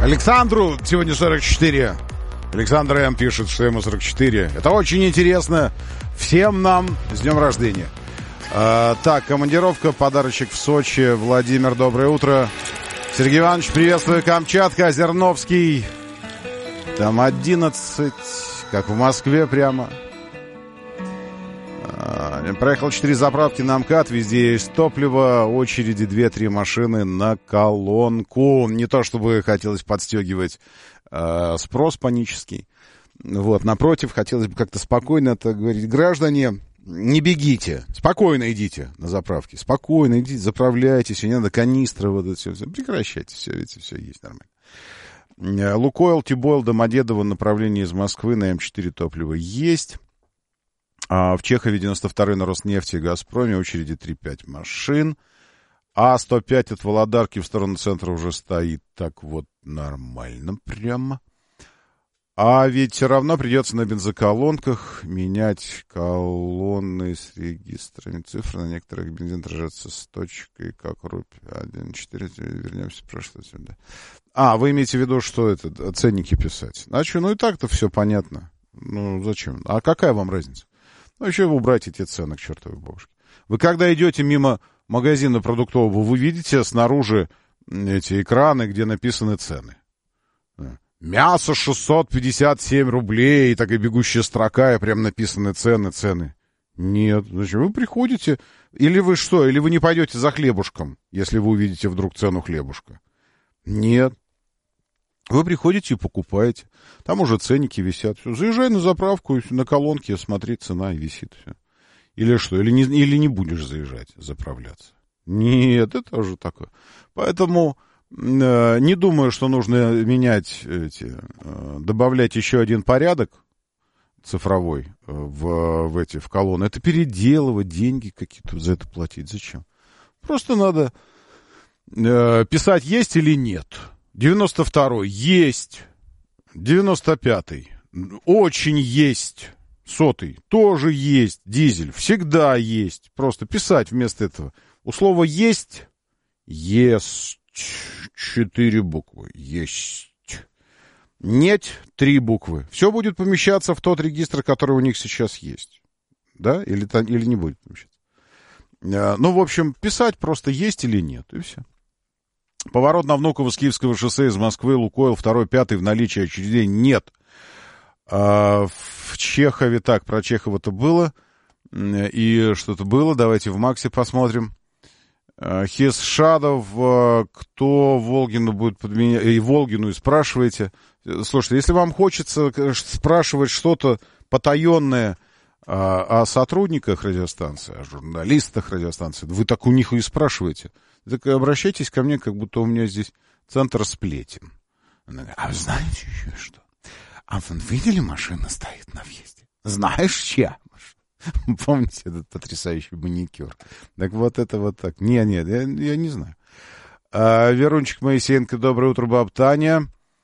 Александру сегодня 44. Александр М. пишет, что ему 44. Это очень интересно. Всем нам с днем рождения. Так, командировка, подарочек в Сочи. Владимир, доброе утро. Сергей Иванович, приветствую. Камчатка, Озерновский. Там 11, как в Москве прямо. Проехал 4 заправки на МКАД, везде есть топливо, очереди 2-3 машины на колонку. Не то чтобы хотелось подстегивать спрос панический. Вот, напротив, хотелось бы как-то спокойно это говорить. Граждане, не бегите, спокойно идите на заправки, спокойно идите, заправляйтесь, не надо канистры, вот это все, прекращайте, все, видите, все есть нормально. Лукойл, Тибойл, Домодедово, направление из Москвы на М4 топливо есть. В Чехове 92-й на Роснефти и Газпроме очереди 3-5 машин. А105 от Володарки в сторону центра уже стоит так вот нормально прямо. А ведь все равно придется на бензоколонках менять колонны с регистрами. Цифры на некоторых бензин отражаются с точкой, как рубь 1.4. Вернемся в прошлое сюда. Вы имеете в виду, что это ценники писать? Значит, ну и так-то все понятно. Ну, зачем? А какая вам разница? Ну, еще убрать эти цены к чертовой бабушке. Вы когда идете мимо магазина продуктового, вы видите снаружи эти экраны, где написаны цены. Мясо 657 рублей, и такая бегущая строка, и прям написаны цены. Нет, зачем? Вы приходите, или вы что, или вы не пойдете за хлебушком, если вы увидите вдруг цену хлебушка. Нет. Вы приходите и покупаете. Там уже ценники висят. Все. Заезжай на заправку, на колонке, смотри, цена и висит. Все. Или что? Или не будешь заезжать, заправляться? Нет, это уже такое. Поэтому не думаю, что нужно менять добавлять еще один порядок цифровой в колонны. Это переделывать, деньги какие-то за это платить. Зачем? Просто надо писать есть или нет. 92-й есть, 95-й очень есть, 100-й тоже есть, дизель всегда есть. Просто писать вместо этого. У слова есть 4 буквы, есть. Нет 3 буквы. Все будет помещаться в тот регистр, который у них сейчас есть. Да? Или не будет помещаться. Ну, в общем, писать просто есть или нет, и все. Поворот на Внуково с Киевского шоссе из Москвы, Лукойл, 2-й, 5-й, в наличии очередей нет. В Чехове, так, про Чехова-то было, и что-то было, давайте в Максе посмотрим. His Shadow, кто Волгину будет подменять, и Волгину и спрашиваете. Слушайте, если вам хочется спрашивать что-то потаенное о сотрудниках радиостанции, о журналистах радиостанции, вы так у них и спрашиваете. Так обращайтесь ко мне, как будто у меня здесь центр сплетен. А вы знаете еще что? А вы видели, машина стоит на въезде? Знаешь, чья машина? Помните этот потрясающий маникюр? Так вот это вот так. Нет, я не знаю. Верунчик Моисеенко, доброе утро, баб Таня.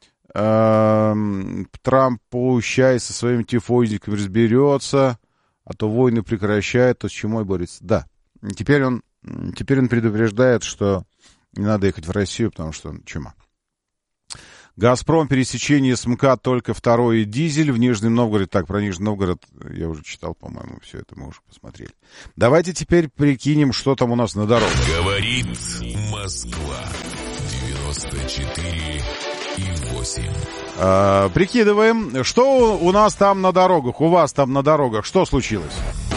Трамп поущай со своими тифозниками разберется, а то войны прекращает, то с чумой борется. Да, теперь он предупреждает, что не надо ехать в Россию, потому что чума. «Газпром», пересечение с МКАД, только 2-й дизель в Нижнем Новгороде. Так, про Нижний Новгород я уже читал, по-моему, все это мы уже посмотрели. Давайте теперь прикинем, что там у нас на дорогах. Говорит Москва, 94,8. Прикидываем, что у нас там на дорогах, у вас там на дорогах, что случилось?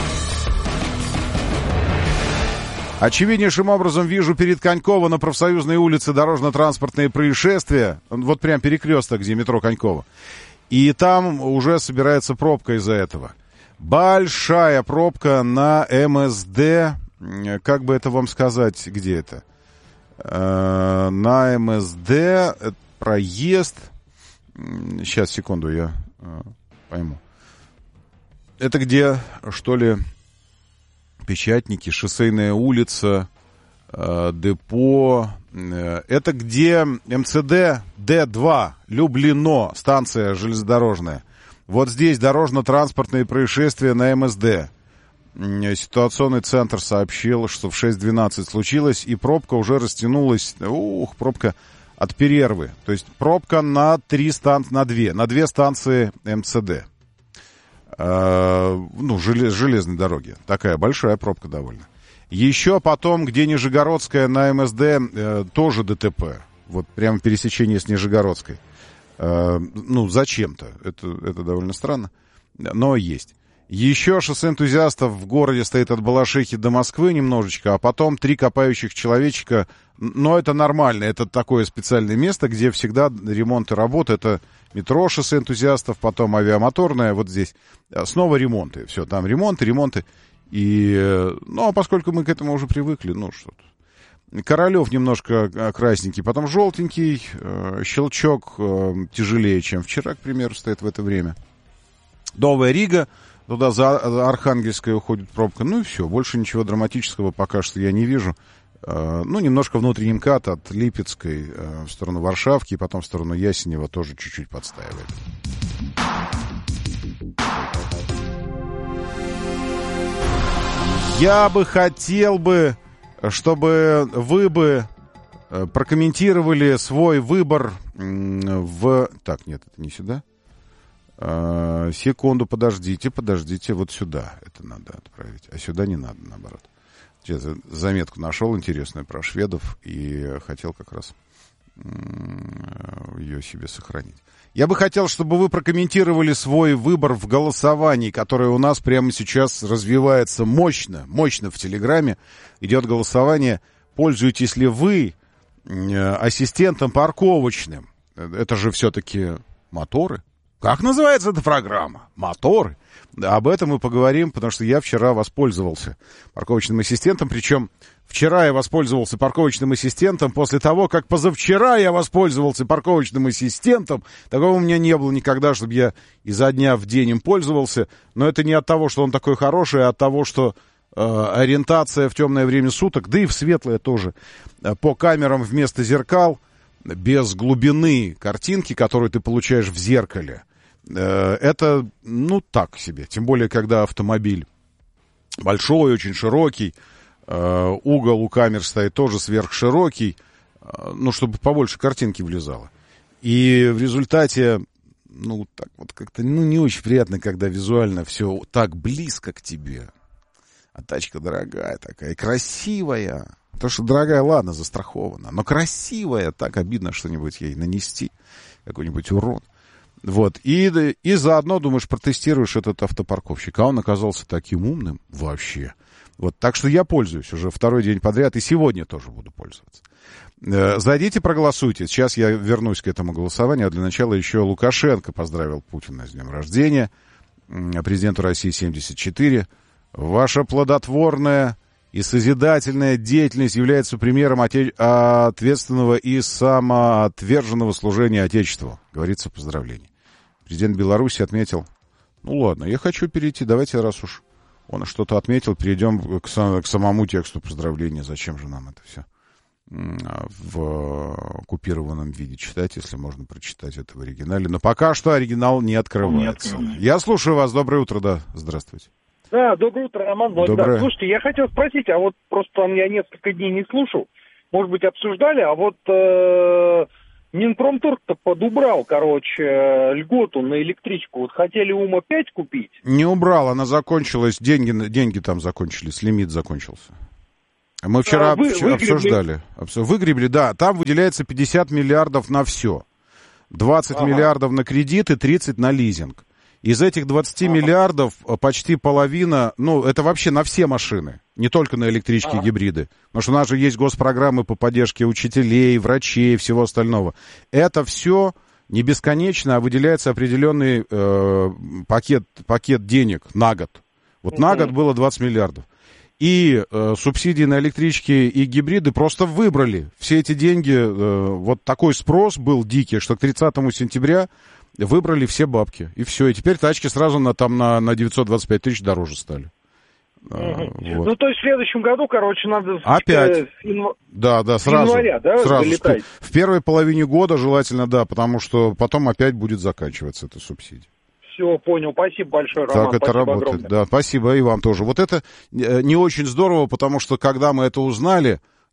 Очевиднейшим образом вижу перед Конькова на Профсоюзной улице дорожно-транспортные происшествия. Вот прям перекресток, где метро Конькова. И там уже собирается пробка из-за этого. Большая пробка на МСД. Как бы это вам сказать, где это? На МСД проезд. Сейчас, секунду, я пойму. Это где, что ли... Печатники, Шоссейная улица, депо. Это где МЦД Д2, Люблино, станция железнодорожная. Вот здесь дорожно-транспортные происшествия на МСД. Ситуационный центр сообщил, что в 6:12 случилось, и пробка уже растянулась. Пробка от Перервы. То есть пробка на две станции МЦД. Железной дороги. Такая большая пробка довольно. Еще потом, где Нижегородская на МСД, тоже ДТП. Вот прямо пересечение с Нижегородской. Зачем-то. Это довольно странно. Но есть. Еще шоссе энтузиастов в городе стоит от Балашихи до Москвы немножечко, а потом 3 копающих человечка. Но это нормально. Это такое специальное место, где всегда ремонт и работа. Это метро шоссе энтузиастов, потом авиамоторное. Вот здесь снова ремонты. Все, там ремонты. И, а поскольку мы к этому уже привыкли, что-то. Королев немножко красненький, потом желтенький. Щелчок тяжелее, чем вчера, к примеру, стоит в это время. Новая Рига. Туда за Архангельской уходит пробка. И все. Больше ничего драматического пока что я не вижу. Немножко внутренний МКАД от Липецкой в сторону Варшавки, и потом в сторону Ясенева тоже чуть-чуть подстаивает. Я бы хотел чтобы вы прокомментировали свой выбор в... Так, нет, это не сюда. Секунду, подождите, вот сюда это надо отправить, а сюда не надо, наоборот. Сейчас заметку нашел интересную про шведов и хотел как раз ее себе сохранить. Я бы хотел, чтобы вы прокомментировали свой выбор в голосовании, которое у нас прямо сейчас развивается мощно в Телеграме. Идет голосование, пользуетесь ли вы ассистентом парковочным. Это же все-таки моторы. Как называется эта программа? Моторы. Об этом мы поговорим, потому что я вчера воспользовался парковочным ассистентом. Причем вчера я воспользовался парковочным ассистентом после того, как позавчера я воспользовался парковочным ассистентом. Такого у меня не было никогда, чтобы я изо дня в день им пользовался. Но это не от того, что он такой хороший, а от того, что ориентация в темное время суток, да и в светлое тоже, по камерам вместо зеркал, без глубины картинки, которую ты получаешь в зеркале, это, так себе. Тем более, когда автомобиль большой, очень широкий, угол у камер стоит тоже сверхширокий, чтобы побольше картинки влезало. И в результате, так вот как-то, не очень приятно, когда визуально все так близко к тебе. А тачка дорогая такая, красивая. То, что дорогая, ладно, застрахована, но красивая, так обидно что-нибудь ей нанести, какой-нибудь урон. Вот, и заодно, думаешь, протестируешь этот автопарковщик, а он оказался таким умным вообще. Вот, так что я пользуюсь уже второй день подряд, и сегодня тоже буду пользоваться. Зайдите, проголосуйте. Сейчас я вернусь к этому голосованию, а для начала еще Лукашенко поздравил Путина с днем рождения, президенту России 74. Ваша плодотворная и созидательная деятельность является примером ответственного и самоотверженного служения Отечеству, говорится в поздравлении. Президент Беларуси отметил, ладно, я хочу перейти, давайте, раз уж он что-то отметил, перейдем к самому тексту поздравления. Зачем же нам это все в купированном виде читать, если можно прочитать это в оригинале. Но пока что оригинал не открывается. Я слушаю вас, доброе утро, да, здравствуйте. Да, доброе утро, Роман Владимирович. Слушайте, я хотел спросить, а вот просто я несколько дней не слушал, может быть, обсуждали, а вот Минпромторг-то подубрал, льготу на электричку. Вот хотели УМА-5 купить. Не убрал, она закончилась, деньги там закончились, лимит закончился. Мы вчера обсуждали. Выгребли, да, там выделяется 50 миллиардов на все. 20 миллиардов на кредиты, 30 на лизинг. Из этих 20 миллиардов почти половина, это вообще на все машины, не только на электрички и гибриды. Потому что у нас же есть госпрограммы по поддержке учителей, врачей и всего остального. Это все не бесконечно, а выделяется определенный пакет денег на год. Вот на год было 20 миллиардов. И субсидии на электрички и гибриды просто выбрали. Все эти деньги, вот такой спрос был дикий, что к 30 сентября... выбрали все бабки, и все. И теперь тачки сразу на 925 тысяч дороже стали. Вот. То есть в следующем году, надо... Опять. Сразу. Января, да, сразу. В первой половине года желательно, да, потому что потом опять будет заканчиваться эта субсидия. Все, понял. Спасибо большое, Роман. Так это работает. Огромное. Да, спасибо, и вам тоже. Вот это не очень здорово, потому что когда мы это узнали,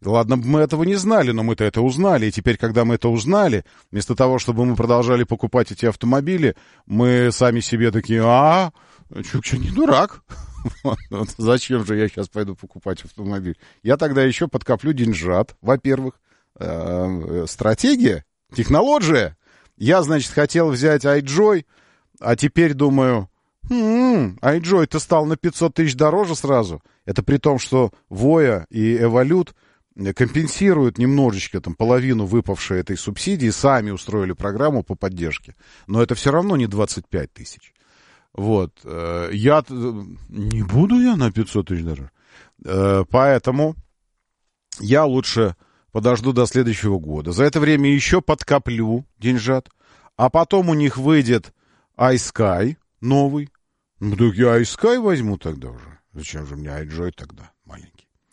Ладно, мы этого не знали, но мы-то это узнали. И теперь, когда мы это узнали, вместо того, чтобы мы продолжали покупать эти автомобили, мы сами себе такие, что не дурак. Зачем же я сейчас пойду покупать автомобиль? Я тогда еще подкоплю деньжат, во-первых. Стратегия, технология. Я, значит, хотел взять iJoy, а теперь думаю, iJoy-то стал на 500 тысяч дороже сразу. Это при том, что Voya и Evolute компенсируют немножечко, там, половину выпавшей этой субсидии, сами устроили программу по поддержке. Но это все равно не 25 тысяч. Вот. Не буду я на 500 тысяч дороже. Поэтому я лучше подожду до следующего года. За это время еще подкоплю деньжат. А потом у них выйдет iSky новый. Ну, так я iSky возьму тогда уже. Зачем же мне iJoy тогда маленький?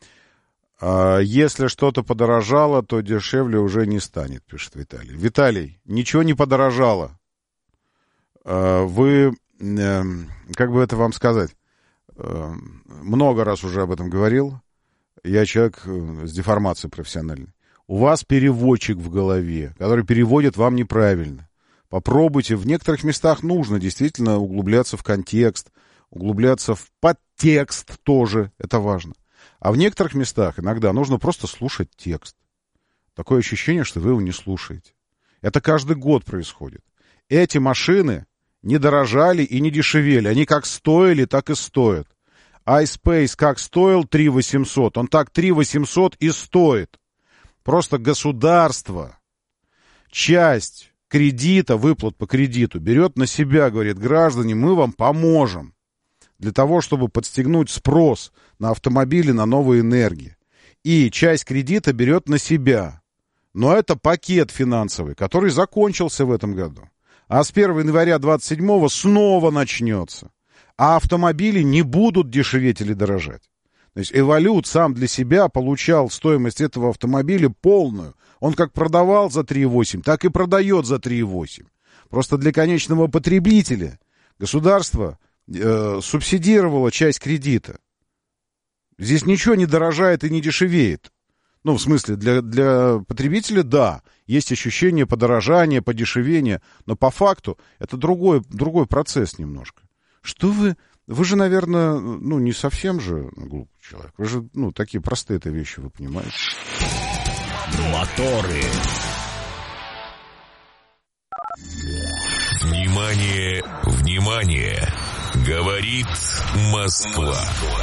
Если что-то подорожало, то дешевле уже не станет, пишет Виталий. Виталий, ничего не подорожало. Вы, как бы это вам сказать, много раз уже об этом говорил. Я человек с деформацией профессиональной. У вас переводчик в голове, который переводит вам неправильно. Попробуйте. В некоторых местах нужно действительно углубляться в контекст, углубляться в подтекст тоже. Это важно. А в некоторых местах иногда нужно просто слушать текст. Такое ощущение, что вы его не слушаете. Это каждый год происходит. Эти машины не дорожали и не дешевели. Они как стоили, так и стоят. iSpace как стоил 3800, он так 3800 и стоит. Просто государство часть кредита, выплат по кредиту берет на себя, говорит, граждане, мы вам поможем. Для того, чтобы подстегнуть спрос на автомобили, на новые энергии. И часть кредита берет на себя. Но это пакет финансовый, который закончился в этом году. А с 1 января 27-го снова начнется. А автомобили не будут дешеветь или дорожать. То есть Evolute сам для себя получал стоимость этого автомобиля полную. Он как продавал за 3,8, так и продает за 3,8. Просто для конечного потребителя государство субсидировала часть кредита. Здесь ничего не дорожает и не дешевеет. Ну, в смысле, для потребителя, да, есть ощущение подорожания, подешевения, но по факту это другой процесс немножко. Что вы же, наверное, не совсем же глупый человек. Вы же, такие простые-то вещи вы понимаете. Моторы. Внимание, внимание! Говорит Москва.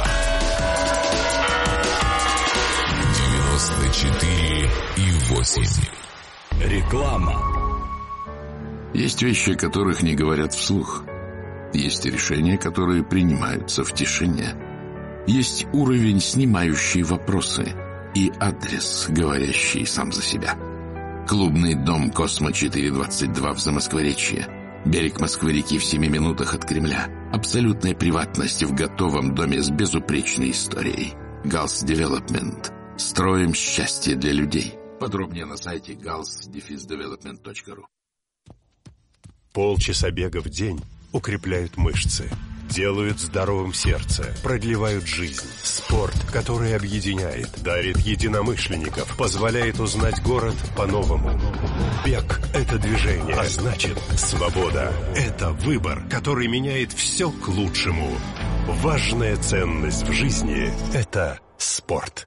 94,8. Реклама. Есть вещи, о которых не говорят вслух. Есть решения, которые принимаются в тишине. Есть уровень, снимающий вопросы, и адрес, говорящий сам за себя. Клубный дом «Космо-422» в Замоскворечье. Берег Москвы-реки в 7 минутах от Кремля. Абсолютная приватность в готовом доме с безупречной историей. Галс Девелопмент. Строим счастье для людей. Подробнее на сайте gals-development.ru. Полчаса бега в день укрепляют мышцы, делают здоровым сердце, продлевают жизнь. Спорт, который объединяет, дарит единомышленников, позволяет узнать город по-новому. Бег – это движение, а значит, свобода – это выбор, который меняет все к лучшему. Важная ценность в жизни – это спорт.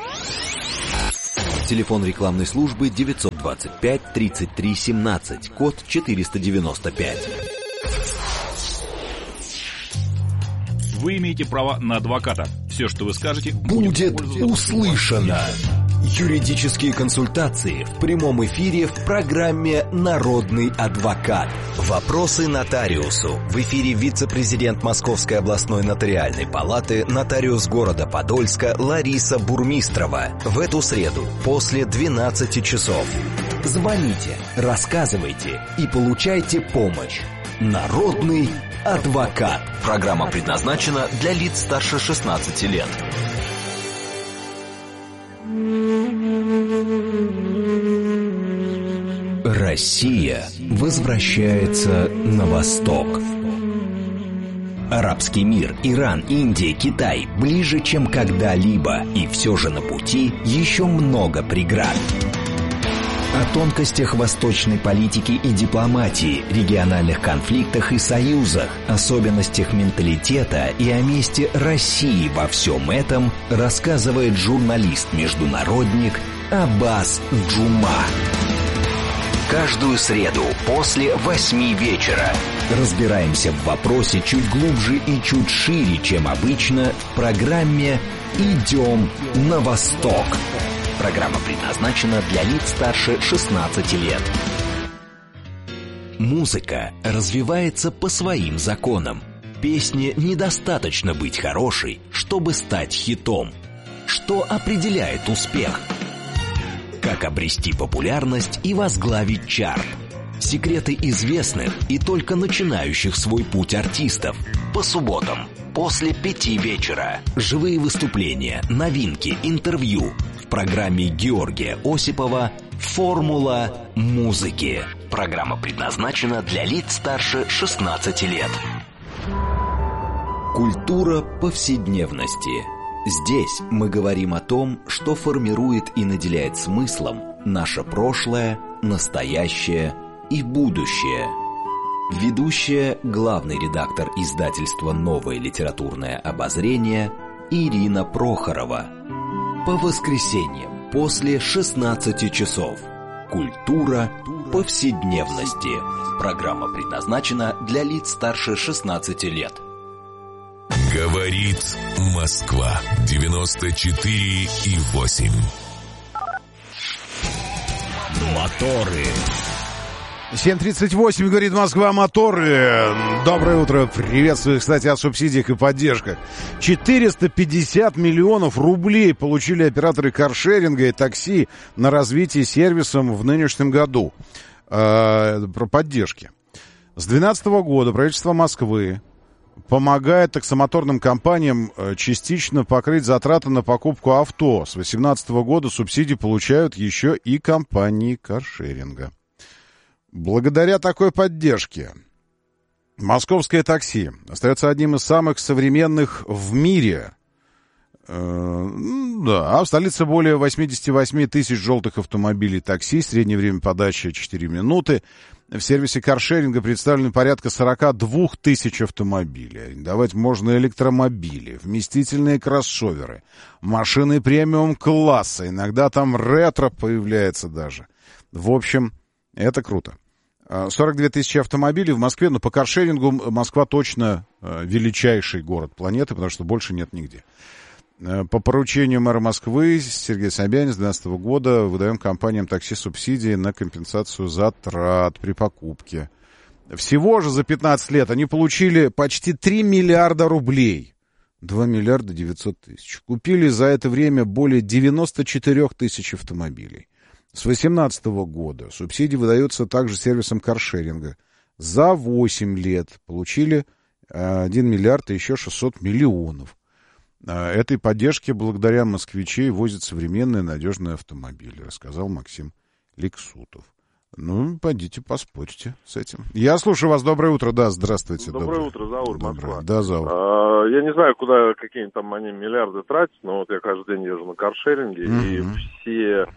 Телефон рекламной службы 925 33 17, код 495. Вы имеете право на адвоката. Все, что вы скажете, будет услышано. Юридические консультации в прямом эфире в программе «Народный адвокат». Вопросы нотариусу. В эфире вице-президент Московской областной нотариальной палаты, нотариус города Подольска Лариса Бурмистрова. В эту среду после 12 часов. Звоните, рассказывайте и получайте помощь. Народный адвокат. Программа предназначена для лиц старше 16 лет. Россия возвращается на восток. Арабский мир, Иран, Индия, Китай ближе, чем когда-либо. И все же на пути еще много преград. О тонкостях восточной политики и дипломатии, региональных конфликтах и союзах, особенностях менталитета и о месте России во всем этом рассказывает журналист-международник Аббас Джума. Каждую среду после 8 вечера разбираемся в вопросе чуть глубже и чуть шире, чем обычно, в программе «Идем на восток». Программа предназначена для лиц старше 16 лет. Музыка развивается по своим законам. Песне недостаточно быть хорошей, чтобы стать хитом. Что определяет успех? Как обрести популярность и возглавить чарт? Секреты известных и только начинающих свой путь артистов. По субботам после 5 вечера. Живые выступления, новинки, интервью. В программе Георгия Осипова «Формула музыки». Программа предназначена для лиц старше 16 лет. Культура повседневности. Здесь мы говорим о том, что формирует и наделяет смыслом наше прошлое, настоящее и будущее. Ведущая, главный редактор издательства «Новое литературное обозрение» Ирина Прохорова. По воскресеньям после 16 часов. Культура повседневности. Программа предназначена для лиц старше 16 лет. Говорит Москва. 94,8. Моторы. 7:38, говорит Москва, моторы. Доброе утро. Приветствую, кстати, о субсидиях и поддержках. 450 миллионов рублей получили операторы каршеринга и такси на развитие сервисом в нынешнем году. Про поддержки. С 2012 года правительство Москвы помогает таксомоторным компаниям частично покрыть затраты на покупку авто. С 2018 года субсидии получают еще и компании каршеринга. Благодаря такой поддержке московское такси остается одним из самых современных в мире. А в столице более 88 тысяч желтых автомобилей такси, среднее время подачи 4 минуты. В сервисе каршеринга представлены порядка 42 тысяч автомобилей. Арендовать можно электромобили, вместительные кроссоверы, машины премиум-класса, иногда там ретро появляется даже. В общем, это круто. 42 тысячи автомобилей в Москве, но по каршерингу Москва точно величайший город планеты, потому что больше нет нигде. По поручению мэра Москвы Сергея Собянина с 2012 года выдаем компаниям такси субсидии на компенсацию затрат при покупке. Всего же за 15 лет они получили почти 3 миллиарда рублей. 2 миллиарда 900 тысяч. Купили за это время более 94 тысяч автомобилей. С 2018 года субсидии выдаются также сервисом каршеринга. За 8 лет получили 1 миллиард и еще 600 миллионов. Этой поддержке благодаря москвичей возят современные надежные автомобили, рассказал Максим Лексутов. Ну, пойдите поспорьте с этим. Я слушаю вас. Доброе утро. Да, здравствуйте. Доброе утро, Заур, Москва. Да, Заур. Я не знаю, куда какие там они миллиарды тратят, но вот я каждый день езжу на каршеринге, и все,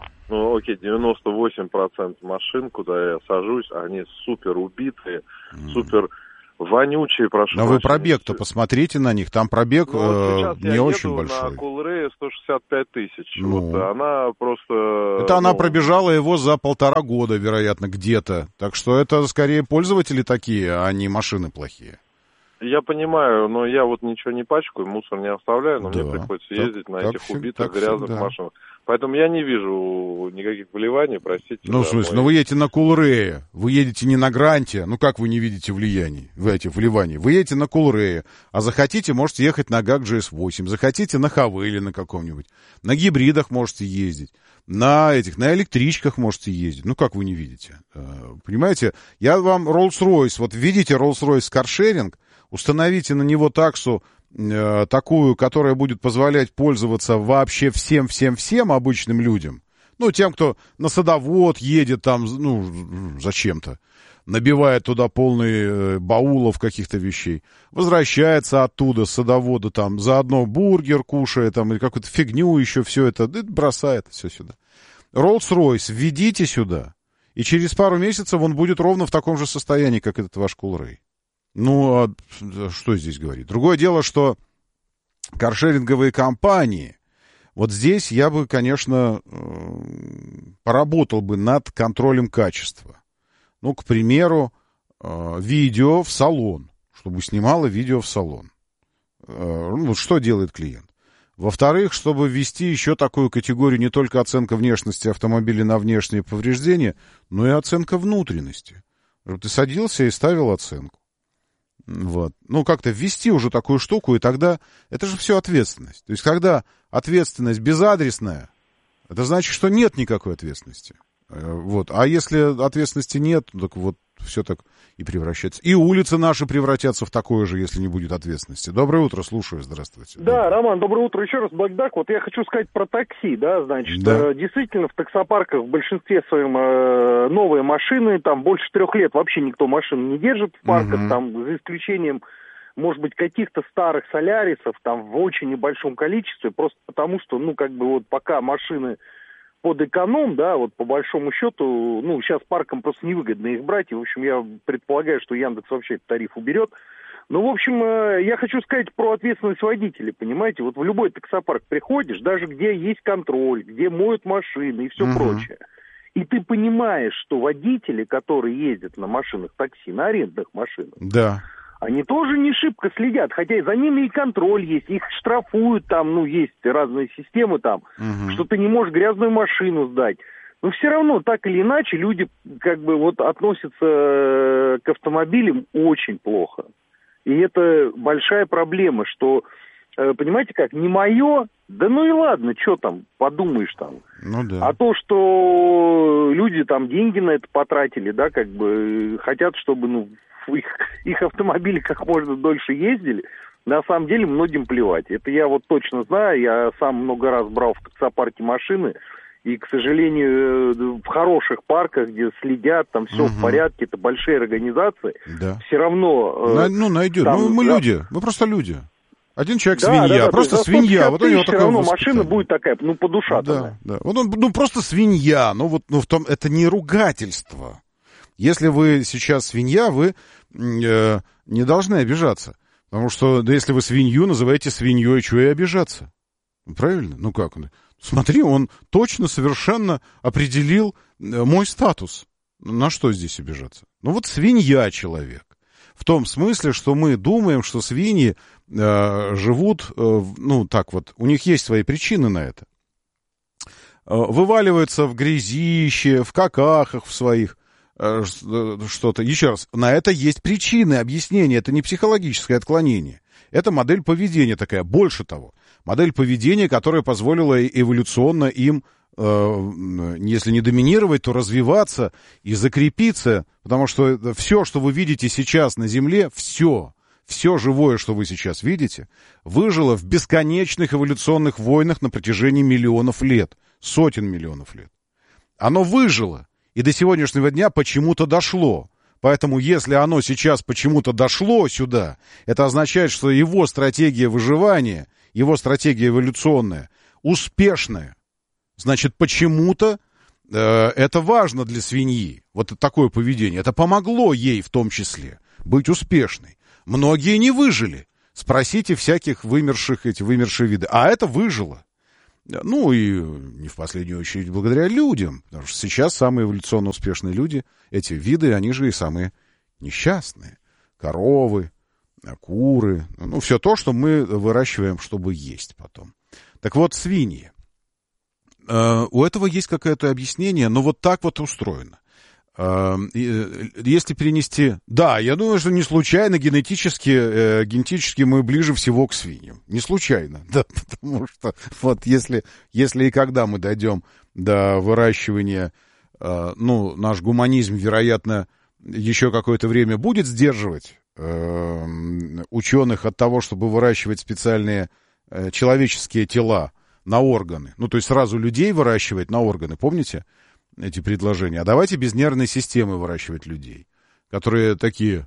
98% машин, куда я сажусь, они супер убитые, супер вонючие, прошу. Но вы пробег-то посмотрите на них, там пробег не очень большой. Сейчас я еду на Кулрее 165 тысяч, вот она просто... Это она пробежала его за 1,5 года, вероятно, где-то, так что это скорее пользователи такие, а не машины плохие. Я понимаю, но я вот ничего не пачкаю, мусор не оставляю, но мне приходится ездить на этих убитых грязных машинах. Поэтому я не вижу никаких вливаний, простите. Ну, в смысле, вы едете на Кулрее, вы едете не на Гранте, как вы не видите вливаний? Вы едете на Кулрее, а захотите, можете ехать на ГАК GS8, захотите на Хавейле на каком-нибудь, на гибридах можете ездить, на электричках можете ездить, как вы не видите? Понимаете, я вам Rolls-Royce, вот видите Rolls-Royce каршеринг, установите на него таксу, такую, которая будет позволять пользоваться вообще всем обычным людям. Тем, кто на садовод едет там, зачем-то. набивает туда полные баулов каких-то вещей, возвращается оттуда, с садовода, там, заодно бургер кушает, там, или какую-то фигню еще, все это, бросает все сюда. Rolls-Royce введите сюда, и через пару месяцев он будет ровно в таком же состоянии, как этот ваш Кулрей. Ну, а что здесь говорить? Другое дело, что каршеринговые компании, вот здесь я бы, конечно, поработал бы над контролем качества. Ну, к примеру, видео в салон, чтобы снимало видео в салон. Ну, что делает клиент? Во-вторых, чтобы ввести еще такую категорию не только оценка внешности автомобиля на внешние повреждения, но и оценка внутренности. Ты садился и ставил оценку. Вот. Ну, как-то ввести уже такую штуку, и тогда это же все ответственность. То есть, когда ответственность безадресная, это значит, что нет никакой ответственности. Вот. А если ответственности нет, так вот все так и превращается. И улицы наши превратятся в такое же, если не будет ответственности. Доброе утро, слушаю, здравствуйте. Да, Роман, доброе утро еще раз, Блэкдак. Вот я хочу сказать про такси, да, значит, действительно в таксопарках в большинстве своем новые машины, там больше 3 лет вообще никто машин не держит в парках, там за исключением, может быть, каких-то старых солярисов, там в очень небольшом количестве, просто потому что, ну, как бы вот пока машины под эконом, да, вот по большому счету, ну, сейчас паркам просто невыгодно их брать, и, в общем, я предполагаю, что Яндекс вообще этот тариф уберет. Ну, в общем, я хочу сказать про ответственность водителей, понимаете, вот в любой таксопарк приходишь, даже где есть контроль, где моют машины и все прочее, и ты понимаешь, что водители, которые ездят на машинах такси, на арендных машинах, да, они тоже не шибко следят, хотя и за ними и контроль есть, их штрафуют там, ну, есть разные системы там, что ты не можешь грязную машину сдать. Но все равно, так или иначе, люди как бы вот относятся к автомобилям очень плохо. И это большая проблема, что, понимаете как, не мое, да ну и ладно, что там, подумаешь там. Ну да. А то, что люди там деньги на это потратили, да, как бы хотят, чтобы, ну, их автомобили как можно дольше ездили, на самом деле многим плевать. Это я вот точно знаю, я сам много раз брал в таксопарке машины, и, к сожалению, в хороших парках, где следят, там все в порядке, это большие организации, все равно... найдет. Там, мы люди, мы просто люди. Один человек свинья, просто свинья. Вот у него такое равно машина будет такая, ну, подушатая. Да. Вот он, ну, просто свинья. Ну, вот, ну, в том, это не ругательство. Если вы сейчас свинья, вы не должны обижаться. Потому что, да, если вы свинью называете свиньей, чего и обижаться? Правильно? Ну как? Смотри, он точно, совершенно определил мой статус. На что здесь обижаться? Ну вот свинья человек. В том смысле, что мы думаем, что свиньи живут, ну так вот, у них есть свои причины на это. Вываливаются в грязище, в какахах в своих, что-то. Еще раз, на это есть причины, объяснения. Это не психологическое отклонение. Это модель поведения такая. Больше того, модель поведения, которая позволила эволюционно им, если не доминировать, то развиваться и закрепиться. Потому что все, что вы видите сейчас на Земле, все живое, что вы сейчас видите, выжило в бесконечных эволюционных войнах на протяжении миллионов лет, сотен миллионов лет. Оно выжило. И до сегодняшнего дня почему-то дошло. Поэтому, если оно сейчас почему-то дошло сюда, это означает, что его стратегия выживания, его стратегия эволюционная, успешная. Значит, почему-то это важно для свиньи. Вот такое поведение. Это помогло ей в том числе быть успешной. Многие не выжили. Спросите всяких вымершие виды. А это выжило. Ну и не в последнюю очередь благодаря людям, потому что сейчас самые эволюционно успешные люди, эти виды, они же и самые несчастные. Коровы, куры, ну все то, что мы выращиваем, чтобы есть потом. Так вот, свиньи. У этого есть какое-то объяснение, но вот так вот устроено. Если перенести... Да, я думаю, что не случайно генетически мы ближе всего к свиньям. Не случайно. Да, потому что вот если и когда мы дойдем до выращивания, ну, наш гуманизм, вероятно, еще какое-то время будет сдерживать ученых от того, чтобы выращивать специальные человеческие тела на органы. Ну, то есть сразу людей выращивать на органы, помните? Эти предложения. А давайте без нервной системы выращивать людей. которые такие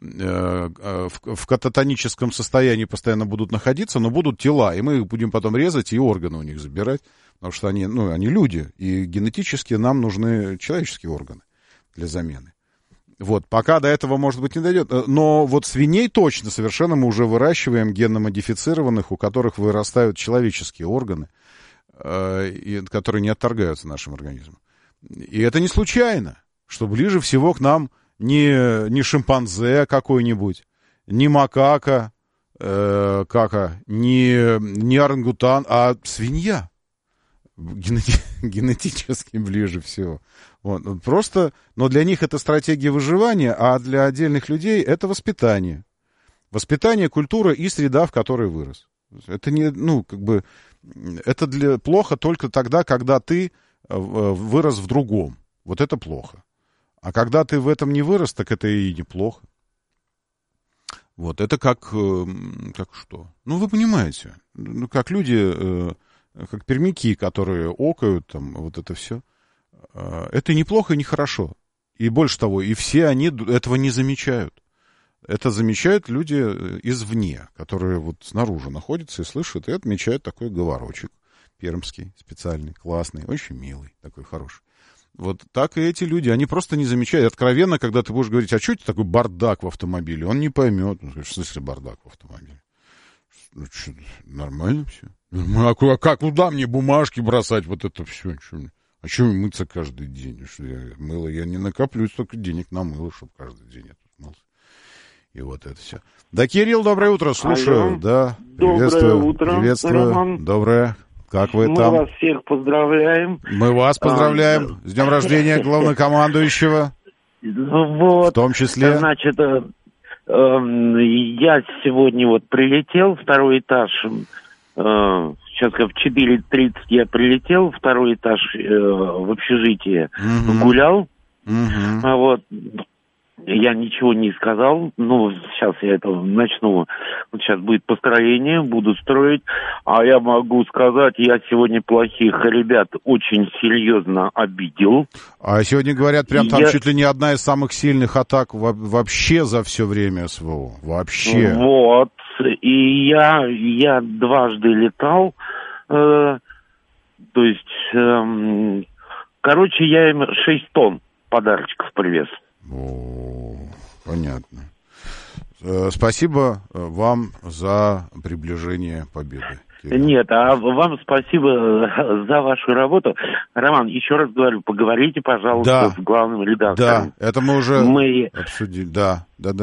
в кататоническом состоянии постоянно будут находиться, но будут тела, и мы их будем потом резать и органы у них забирать, потому что они люди, и генетически нам нужны человеческие органы для замены. Вот, пока до этого, может быть, не дойдет. Но вот свиней точно совершенно мы уже выращиваем генно-модифицированных, у которых вырастают человеческие органы, которые не отторгаются нашим организмом. И это не случайно, что ближе всего к нам не шимпанзе какой-нибудь, не макака, не орангутан, а свинья. Генетически ближе всего. Вот. Просто, но для них это стратегия выживания, а для отдельных людей это воспитание. Воспитание, культура и среда, в которой вырос. Это не, это плохо только тогда, когда ты вырос в другом. Вот это плохо. А когда ты в этом не вырос, так это и неплохо. Вот, это как что? Вы понимаете, как люди, как пермяки, которые окают, там, вот это все. Это не плохо и не хорошо. И больше того, и все они этого не замечают. Это замечают люди извне, которые вот снаружи находятся и слышат, и отмечают такой говорочек пермский, специальный, классный, очень милый, такой хороший. Вот так и эти люди, они просто не замечают. Откровенно, когда ты будешь говорить, а что это такой бардак в автомобиле, он не поймет. В смысле бардак в автомобиле? Нормально все? А куда мне бумажки бросать, вот это все? А что мыться каждый день? Я не накоплю столько денег на мыло, чтобы каждый день я тут мылся. И вот это все. Да, Кирилл, доброе утро, слушаю. Алло. Да, доброе утро, приветствую. Роман. Доброе. Как вы там? Мы вас всех поздравляем. Мы вас поздравляем. С днем рождения главнокомандующего. Вот. В том числе. Значит, я сегодня прилетел, второй этаж. Сейчас в 4:30 я прилетел, второй этаж в общежитие гулял. Я ничего не сказал, сейчас я это начну, сейчас будет построение, буду строить, а я могу сказать, я сегодня плохих ребят очень серьезно обидел. А сегодня, говорят, прям там чуть ли не одна из самых сильных атак вообще за все время СВО, вообще. Вот, и я дважды летал, то есть, я им 6 тонн подарочков привез. О, понятно. Спасибо вам за приближение победы. Кирилл. Нет, а вам спасибо за вашу работу. Роман, еще раз говорю, поговорите, пожалуйста, с главным редактором. Да, это мы уже обсудили. Да.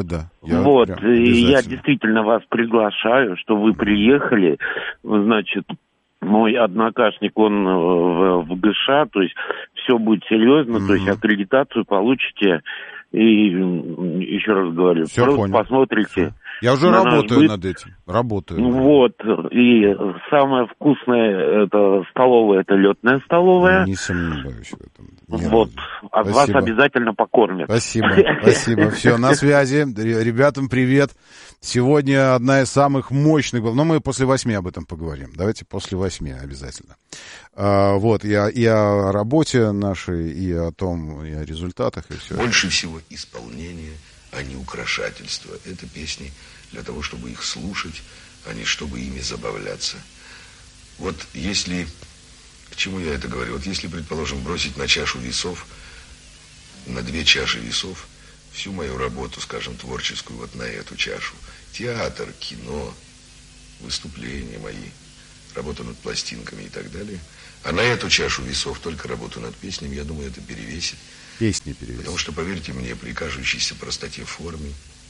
Я действительно вас приглашаю, что вы приехали, значит, мой однокашник, он в ГШ, то есть все будет серьезно, то есть аккредитацию получите, и еще раз говорю, все просто понял. Посмотрите. Все. Я уже работаю над этим, Вот, и самое вкусное, это столовая, это летная столовая. Не сомневаюсь в этом. Вас обязательно покормят. Спасибо. Все, на связи. Ребятам привет. Сегодня одна из самых мощных, но мы после 8 об этом поговорим. Давайте после 8 обязательно. И о работе нашей, и о том, и о результатах, и все. Больше всего исполнение, а не украшательство. Это песни для того, чтобы их слушать, а не чтобы ими забавляться. Вот если... К чему я это говорю? Вот если, предположим, бросить на чашу весов, на 2 чаши весов, всю мою работу, скажем, творческую, вот на эту чашу, театр, кино, выступления мои, работа над пластинками и так далее, а на эту чашу весов только работу над песнями, я думаю, это перевесит. Песни перевесит. Потому что, поверьте мне, при кажущейся простоте формы,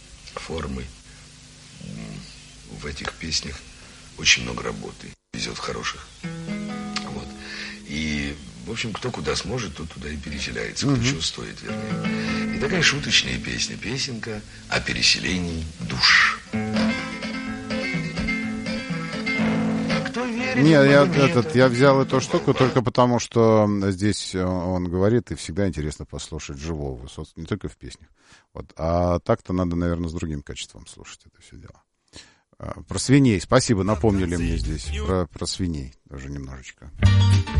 в этих песнях очень много работы. Везет хороших. Вот. И, в общем, кто куда сможет, тот туда и переселяется, кто чего стоит, вернее. И такая шуточная песня, песенка о переселении душ. Нет, я взял эту штуку только потому, что здесь он говорит, и всегда интересно послушать живого Высоцкого, не только в песнях. Вот. А так-то надо, наверное, с другим качеством слушать это все дело. Про свиней. Спасибо, напомнили мне здесь про свиней даже немножечко.